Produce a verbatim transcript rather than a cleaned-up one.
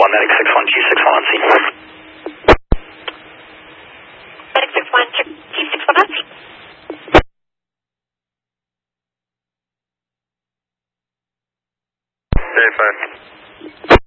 one, medic six one, G six one on scene. Medic six one, G six one on scene. Verify.